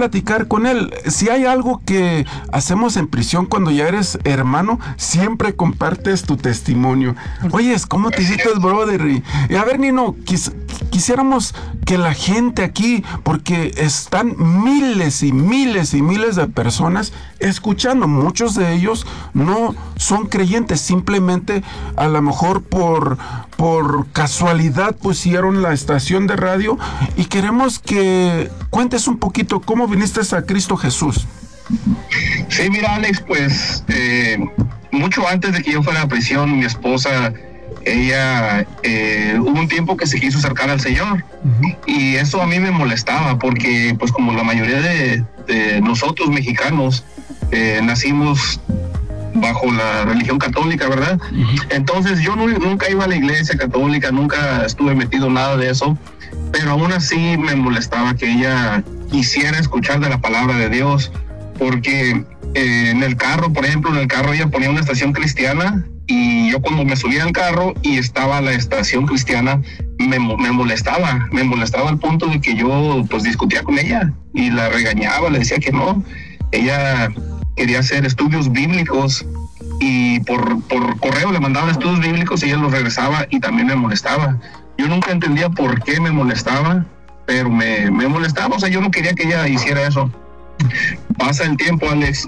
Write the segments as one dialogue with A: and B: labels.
A: platicar con él. Si hay algo que hacemos en prisión cuando ya eres hermano, siempre compartes tu testimonio. Oye, ¿cómo te sientes, brother? Y a ver, Nino, quisiéramos que la gente aquí, porque están miles y miles y miles de personas escuchando, muchos de ellos no son creyentes, simplemente a lo mejor por casualidad pusieron la estación de radio, y queremos que cuentes un poquito cómo viniste a Cristo Jesús.
B: Sí, mira, Alex, pues mucho antes de que yo fuera a prisión, mi esposa, ella hubo un tiempo que se quiso acercar al Señor, y eso a mí me molestaba porque pues como la mayoría de nosotros mexicanos nacimos bajo la religión católica, ¿verdad? Entonces yo nunca iba a la iglesia católica, nunca estuve metido en nada de eso, pero aún así me molestaba que ella quisiera escuchar de la palabra de Dios, porque en el carro, por ejemplo, ella ponía una estación cristiana, y yo cuando me subía al carro y estaba la estación cristiana, me molestaba al punto de que yo pues discutía con ella y la regañaba, le decía que no. Ella quería hacer estudios bíblicos y por correo le mandaban estudios bíblicos y ella los regresaba y también me molestaba. Yo nunca entendía por qué me molestaba, pero me molestaba, o sea, yo no quería que ella hiciera eso. Pasa el tiempo, Alex,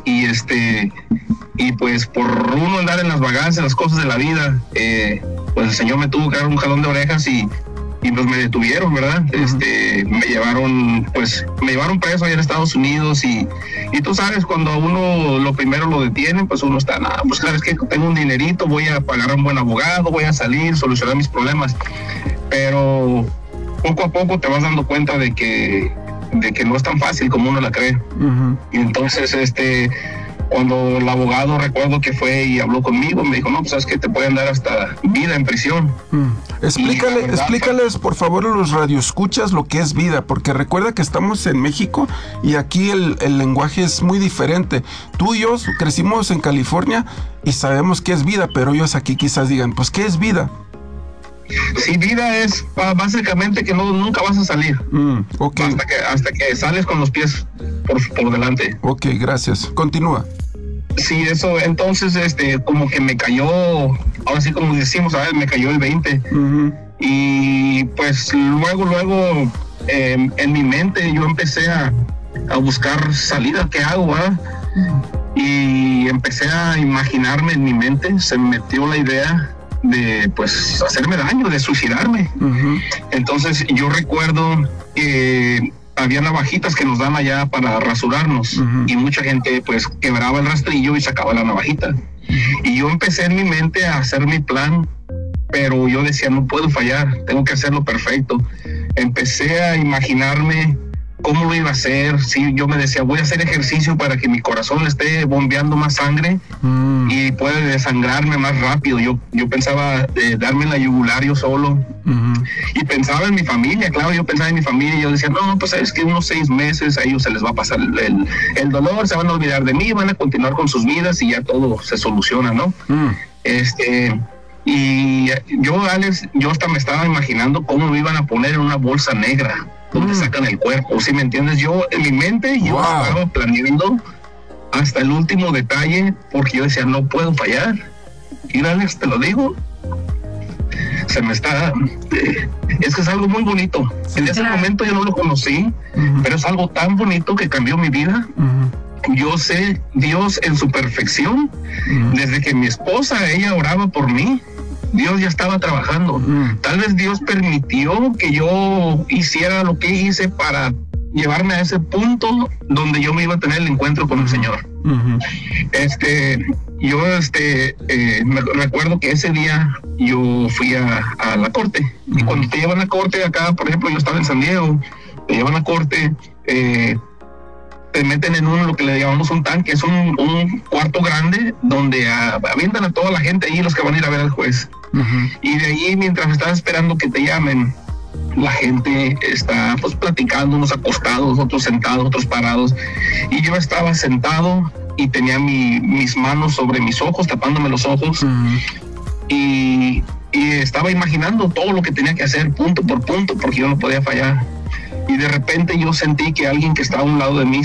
B: y pues por uno andar en las vagancias, las cosas de la vida, pues el Señor me tuvo que dar un jalón de orejas y pues me detuvieron, ¿verdad? Me llevaron preso allá en Estados Unidos y tú sabes, cuando a uno lo primero lo detienen, pues uno está, pues claro, es que tengo un dinerito, voy a pagar a un buen abogado, voy a salir, solucionar mis problemas, pero poco a poco te vas dando cuenta de que no es tan fácil como uno la cree. Y entonces cuando el abogado, recuerdo que fue y habló conmigo, me dijo, no, pues sabes que te pueden dar hasta vida en prisión.
A: Explícales por favor a los radioescuchas lo que es vida, porque recuerda que estamos en México y aquí el lenguaje es muy diferente. Tú y yo crecimos en California y sabemos qué es vida, pero ellos aquí quizás digan, pues ¿qué es vida?
B: Sí, vida es básicamente que nunca vas a salir.
A: Okay.
B: Hasta que sales con los pies por delante.
A: Ok, gracias. Continúa.
B: Sí, eso, entonces, como que me cayó, ahora sí como decimos, me cayó el 20. Y pues luego, en mi mente yo empecé a buscar salida, ¿qué hago, verdad? Y empecé a imaginarme en mi mente, se me metió la idea de pues hacerme daño, de suicidarme. Entonces yo recuerdo que había navajitas que nos dan allá para rasurarnos, y mucha gente pues quebraba el rastrillo y sacaba la navajita, y yo empecé en mi mente a hacer mi plan, pero yo decía, no puedo fallar, tengo que hacerlo perfecto. Empecé a imaginarme cómo lo iba a hacer. Sí, yo me decía, voy a hacer ejercicio para que mi corazón le esté bombeando más sangre y pueda desangrarme más rápido. Yo pensaba darme la yugular yo solo. Y pensaba en mi familia, claro, yo pensaba en mi familia y yo decía, no, pues es que unos 6 meses a ellos se les va a pasar el dolor, se van a olvidar de mí, van a continuar con sus vidas y ya todo se soluciona, ¿no? Y yo, Alex, yo hasta me estaba imaginando cómo me iban a poner en una bolsa negra donde sacan el cuerpo, ¿sí me entiendes? Yo en mi mente yo estaba planeando hasta el último detalle, porque yo decía, no puedo fallar. Y Alex, te lo digo, se me está, es que es algo muy bonito. En ese momento yo no lo conocí, pero es algo tan bonito que cambió mi vida. Yo sé Dios en su perfección. Desde que mi esposa, ella oraba por mí, Dios ya estaba trabajando. Tal vez Dios permitió que yo hiciera lo que hice para llevarme a ese punto donde yo me iba a tener el encuentro con el Señor. Yo me recuerdo que ese día yo fui a la corte, y cuando te llevan a corte acá, por ejemplo, yo estaba en San Diego, te llevan a corte, te meten en lo que le llamamos un tanque, es un cuarto grande donde avientan a toda la gente ahí, los que van a ir a ver al juez. Y de ahí, mientras estás esperando que te llamen, la gente está pues platicando, unos acostados, otros sentados, otros parados, y yo estaba sentado y tenía mis manos sobre mis ojos, tapándome los ojos, y estaba imaginando todo lo que tenía que hacer punto por punto, porque yo no podía fallar. Y de repente yo sentí que alguien que estaba a un lado de mí